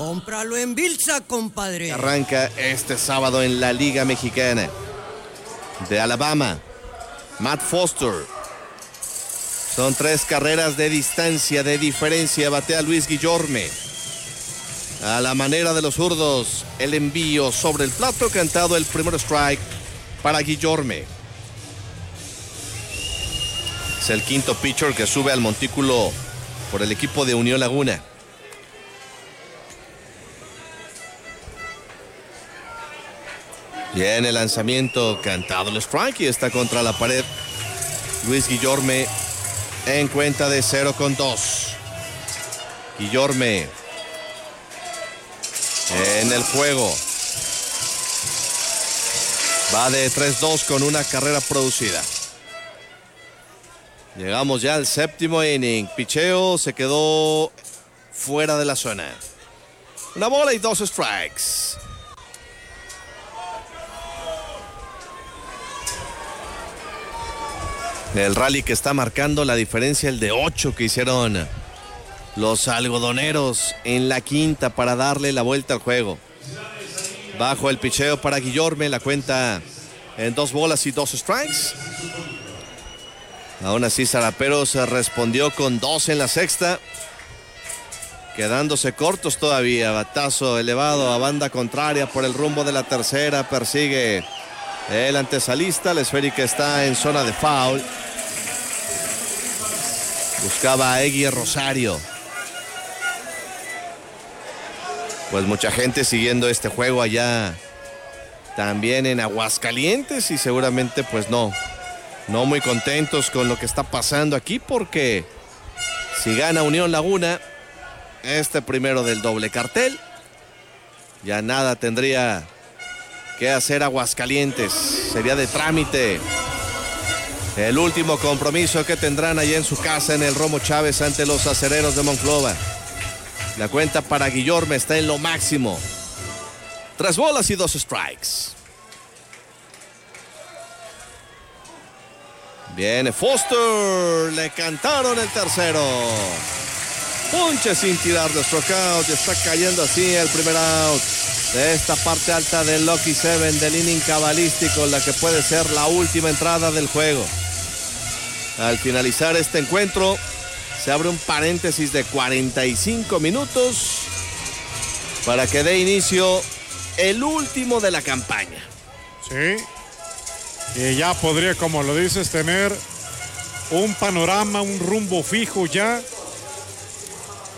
Cómpralo en Bilsa, compadre. Arranca este sábado en la Liga Mexicana. De Alabama, Matt Foster. Son 3 carreras de distancia, de diferencia. Batea Luis Guillorme. A la manera de los zurdos, el envío sobre el plato, cantado el primer strike para Guillorme. Es el quinto pitcher que sube al montículo por el equipo de Unión Laguna. Bien, el lanzamiento, cantado el strike y está contra la pared. Luis Guillorme en cuenta de 0-2. Guillorme en el juego. Va de 3-2 con una carrera producida. Llegamos ya al séptimo inning. Picheo se quedó fuera de la zona. 1 bola y 2 strikes. El rally que está marcando la diferencia, el de 8 que hicieron los algodoneros en la quinta para darle la vuelta al juego. Bajo el picheo para Guillorme, la cuenta en 2 bolas y 2 strikes. Aún así, Sarapero se respondió con 2 en la sexta, quedándose cortos todavía. Batazo elevado a banda contraria por el rumbo de la tercera. Persigue el antesalista. La esférica está en zona de foul. Buscaba a Egui Rosario. Pues mucha gente siguiendo este juego allá también en Aguascalientes y seguramente pues no muy contentos con lo que está pasando aquí, porque si gana Unión Laguna este primero del doble cartel, ya nada tendría que hacer Aguascalientes. Sería de trámite el último compromiso que tendrán allá en su casa en el Romo Chávez ante los Acereros de Monclova. La cuenta para Guillorme está en lo máximo. 3 bolas y 2 strikes. Viene Foster. Le cantaron el tercero. Ponche sin tirar de strikeout. Está cayendo así el primer out de esta parte alta del Lucky Seven, del inning cabalístico, la que puede ser la última entrada del juego. Al finalizar este encuentro, se abre un paréntesis de 45 minutos para que dé inicio el último de la campaña. Sí. Y ya podría, como lo dices, tener un panorama, un rumbo fijo ya